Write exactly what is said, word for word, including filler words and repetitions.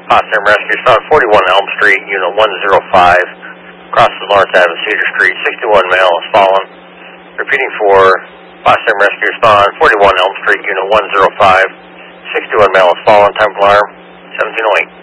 Potsdam Rescue, Star forty-one Elm Street, Unit one oh five, crosses Lawrence Avenue, Cedar Street, sixty-one male has fallen. Repeating for Potsdam Rescue, Star forty-one Elm Street, Unit one oh five, sixty-one male has fallen, time alarm, seventeen oh eight.